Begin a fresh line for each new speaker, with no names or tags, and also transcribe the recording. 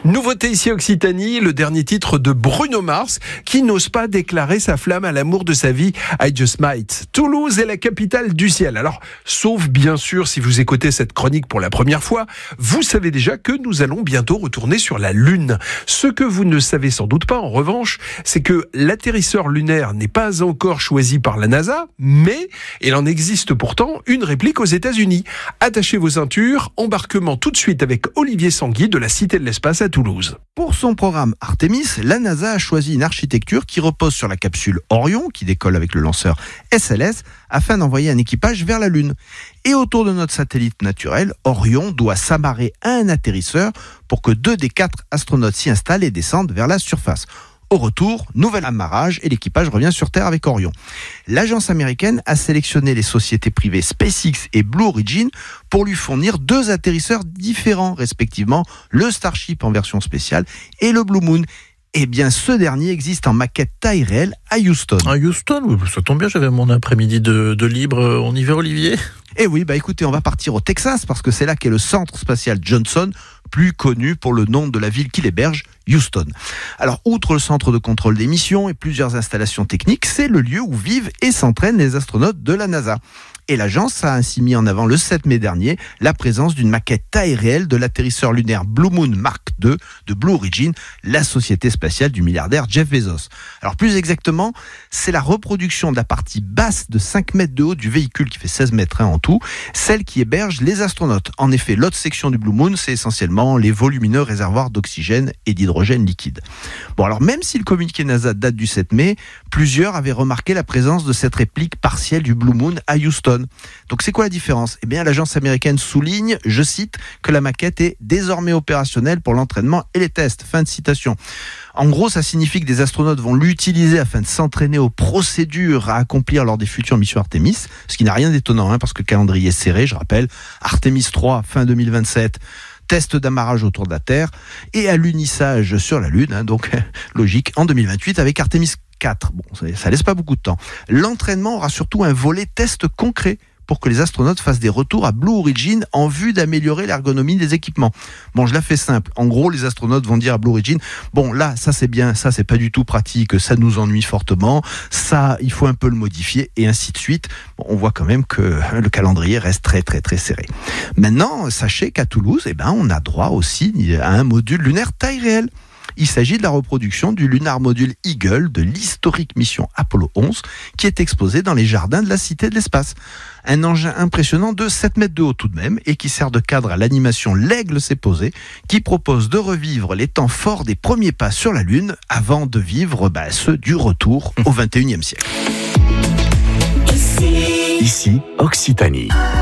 Nouveauté ici Occitanie, le dernier titre de Bruno Mars qui n'ose pas déclarer sa flamme à l'amour de sa vie, I Just Might. Toulouse est la capitale du ciel. Alors, sauf bien sûr si vous écoutez cette chronique pour la première fois, vous savez déjà que nous allons bientôt retourner sur la Lune. Ce que vous ne savez sans doute pas en revanche, c'est que l'atterrisseur lunaire n'est pas encore choisi par la NASA, mais il en existe pourtant une réplique aux États-Unis. Attachez vos ceintures, embarquement tout de suite avec Olivier Sanguy de la Cité de l'Espace à Toulouse.
Pour son programme Artemis, la NASA a choisi une architecture qui repose sur la capsule Orion, qui décolle avec le lanceur SLS, afin d'envoyer un équipage vers la Lune. Et autour de notre satellite naturel, Orion doit s'amarrer à un atterrisseur pour que 2 des 4 astronautes s'y installent et descendent vers la surface. Au retour, nouvel amarrage et l'équipage revient sur Terre avec Orion. L'agence américaine a sélectionné les sociétés privées SpaceX et Blue Origin pour lui fournir 2 atterrisseurs différents, respectivement le Starship en version spéciale et le Blue Moon. Eh bien, ce dernier existe en maquette taille réelle à Houston.
À Houston, oui, ça tombe bien, j'avais mon après-midi de libre. On y va, Olivier ?
Eh oui, écoutez, on va partir au Texas parce que c'est là qu'est le centre spatial Johnson, plus connu pour le nom de la ville qu'il héberge, Houston. Alors, outre le centre de contrôle des missions et plusieurs installations techniques, c'est le lieu où vivent et s'entraînent les astronautes de la NASA. Et l'agence a ainsi mis en avant le 7 mai dernier la présence d'une maquette taille réelle de l'atterrisseur lunaire Blue Moon Mark II de Blue Origin, la société spatiale du milliardaire Jeff Bezos. Alors plus exactement, c'est la reproduction de la partie basse de 5 mètres de haut du véhicule qui fait 16 mètres en tout, celle qui héberge les astronautes. En effet, l'autre section du Blue Moon, c'est essentiellement les volumineux réservoirs d'oxygène et d'hydrogène liquide. Bon, alors même si le communiqué NASA date du 7 mai, plusieurs avaient remarqué la présence de cette réplique partielle du Blue Moon à Houston. Donc c'est quoi la différence ? Eh bien, l'agence américaine souligne, je cite, que la maquette est désormais opérationnelle pour l'entraînement et les tests. Fin de citation. En gros, ça signifie que des astronautes vont l'utiliser afin de s'entraîner aux procédures à accomplir lors des futures missions Artemis, ce qui n'a rien d'étonnant, parce que le calendrier est serré, je rappelle. Artemis 3, fin 2027. Test d'amarrage autour de la Terre et alunissage sur la Lune, donc logique, en 2028 avec Artemis 4. Bon, ça laisse pas beaucoup de temps. L'entraînement aura surtout un volet test concret pour que les astronautes fassent des retours à Blue Origin en vue d'améliorer l'ergonomie des équipements. Bon, je la fais simple. En gros, les astronautes vont dire à Blue Origin, bon, là, ça c'est bien, ça c'est pas du tout pratique, ça nous ennuie fortement, ça, il faut un peu le modifier, et ainsi de suite. Bon, on voit quand même que le calendrier reste très, très, très serré. Maintenant, sachez qu'à Toulouse, on a droit aussi à un module lunaire taille réelle. Il s'agit de la reproduction du Lunar Module Eagle de l'historique mission Apollo 11 qui est exposé dans les jardins de la Cité de l'Espace. Un engin impressionnant de 7 mètres de haut tout de même et qui sert de cadre à l'animation L'Aigle s'est posé qui propose de revivre les temps forts des premiers pas sur la Lune avant de vivre ceux du retour au XXIe siècle.
Ici Occitanie.